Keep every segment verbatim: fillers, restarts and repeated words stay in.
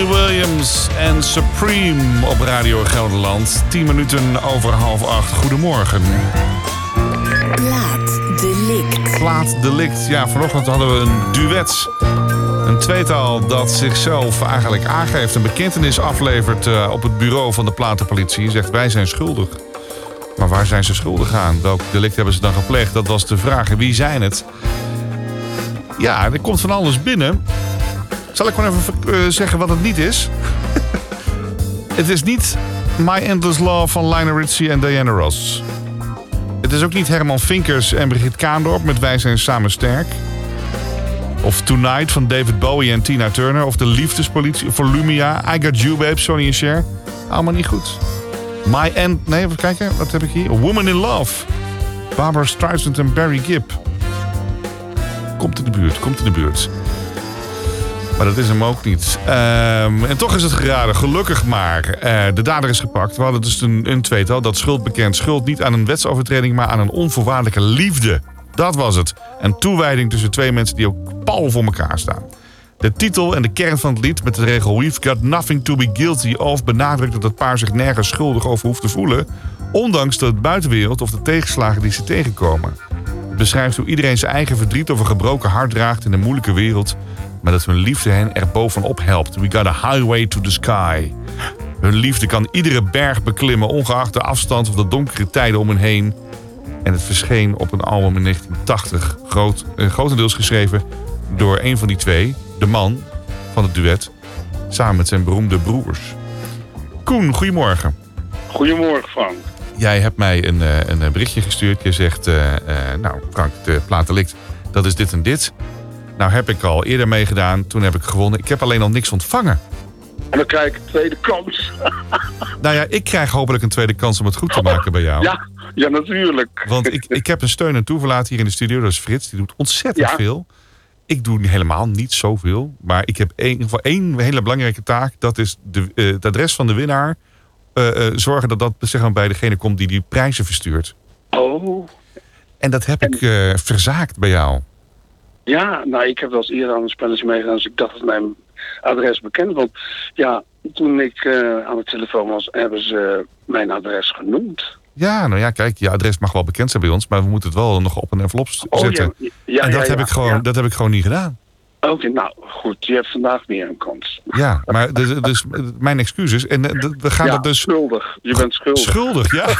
Robbie Williams en Supreme op Radio Gelderland. tien minuten over half acht. Goedemorgen. Plaatsdelict. Plaatsdelict. Ja, vanochtend hadden we een duet. Een tweetal dat zichzelf eigenlijk aangeeft, een bekentenis aflevert uh, op het bureau van de platenpolitie. Zegt, wij zijn schuldig. Maar waar zijn ze schuldig aan? Welk delict hebben ze dan gepleegd? Dat was de vraag. En wie zijn het? Ja, er komt van alles binnen. Zal ik gewoon even uh, zeggen wat het niet is? Het is niet My Endless Love van Lionel Richie en Diana Ross. Het is ook niet Herman Vinkers en Brigitte Kaandorp met Wij zijn samen sterk. Of Tonight van David Bowie en Tina Turner. Of de Liefdespolitie, Volumia, I Got You Babe, Sonny en Cher. Allemaal niet goed. My End... Nee, even kijken. Wat heb ik hier? A Woman in Love. Barbara Streisand en Barry Gibb. Komt in de buurt, komt in de buurt. Maar dat is hem ook niet. Um, en toch is het geraden, gelukkig maar. Uh, de dader is gepakt. We hadden dus een, een tweetal dat schuld bekend. Schuld niet aan een wetsovertreding, maar aan een onvoorwaardelijke liefde. Dat was het. Een toewijding tussen twee mensen die ook pal voor elkaar staan. De titel en de kern van het lied met de regel We've got nothing to be guilty of benadrukt dat het paar zich nergens schuldig over hoeft te voelen. Ondanks de buitenwereld of de tegenslagen die ze tegenkomen. Het beschrijft hoe iedereen zijn eigen verdriet of een gebroken hart draagt in een moeilijke wereld. Maar dat hun liefde hen er bovenop helpt. We got a highway to the sky. Hun liefde kan iedere berg beklimmen, ongeacht de afstand of de donkere tijden om hen heen. En het verscheen op een album in negentien tachtig. Groot, eh, grotendeels geschreven door een van die twee, de man van het duet, samen met zijn beroemde broers. Koen, goedemorgen. Goedemorgen, Frank. Jij hebt mij een, een berichtje gestuurd. Je zegt, uh, uh, nou Frank, de plaatdelict, dat is dit en dit. Nou heb ik al eerder meegedaan, toen heb ik gewonnen. Ik heb alleen al niks ontvangen. En dan krijg ik een tweede kans. Nou ja, ik krijg hopelijk een tweede kans om het goed te maken bij jou. Ja, ja natuurlijk. Want ik, ik heb een steun en toeverlaat hier in de studio. Dat is Frits, die doet ontzettend ja. veel. Ik doe helemaal niet zoveel. Maar ik heb één, voor één hele belangrijke taak. Dat is de, uh, het adres van de winnaar. Uh, uh, zorgen dat dat zeg maar, bij degene komt die die prijzen verstuurt. Oh. En dat heb en... ik uh, verzaakt bij jou. Ja, nou ik heb wel eens eerder aan een spelletje meegedaan. Dus ik dacht dat mijn adres bekend was. Ja, toen ik uh, aan de telefoon was, hebben ze mijn adres genoemd. Ja, nou ja, kijk, je adres mag wel bekend zijn bij ons, maar we moeten het wel nog op een envelop zetten. Oh, ja, ja, en dat, ja, heb ja, ik gewoon, ja. dat heb ik gewoon niet gedaan. Oké, okay, nou goed, je hebt vandaag meer een kans. Ja, maar dus, dus mijn excuses. En we gaan ja, dat dus... schuldig. Je bent schuldig. Schuldig, ja.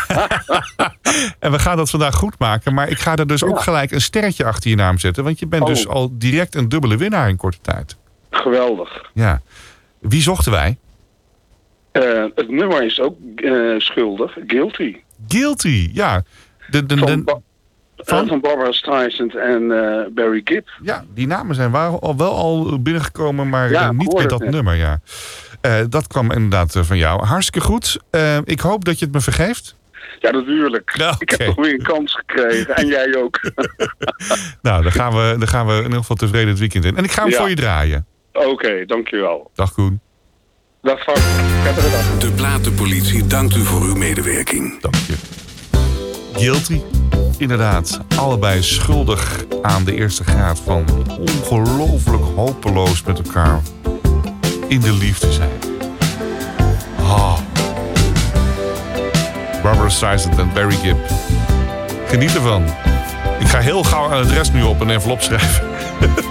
En we gaan dat vandaag goed maken. Maar ik ga er dus ja. ook gelijk een sterretje achter je naam zetten. Want je bent oh. dus al direct een dubbele winnaar in korte tijd. Geweldig. Ja. Wie zochten wij? Uh, het nummer is ook uh, schuldig. Guilty. Guilty, ja. De, de, de, van, ba- van? Uh, van Barbara Streisand en uh, Barry Gibb. Ja, die namen zijn al wel al binnengekomen, maar ja, uh, niet met dat net. nummer. Ja. Uh, dat kwam inderdaad uh, van jou. Hartstikke goed. Uh, ik hoop dat je het me vergeeft. Ja, natuurlijk. Nou, ik okay. heb toch weer een kans gekregen. En jij ook. Nou, dan gaan, we, dan gaan we in ieder geval tevreden het weekend in. En ik ga hem ja. voor je draaien. Oké, okay, dankjewel. Dag Koen. Dag Frank. De Platenpolitie dankt u voor uw medewerking. Dank je. Guilty. Inderdaad, allebei schuldig aan de eerste graad van ongelooflijk hopeloos met elkaar in de liefde zijn. Oh. Barbara Streisand en Barry Gibb. Geniet ervan. Ik ga heel gauw een adres nu op een envelop schrijven.